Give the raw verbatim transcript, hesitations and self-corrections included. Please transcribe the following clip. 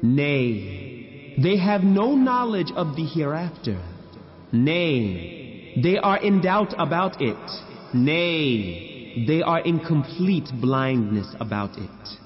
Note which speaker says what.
Speaker 1: Nay, they have no knowledge of the hereafter. Nay, they are in doubt about it. Nay, they are in complete blindness about it.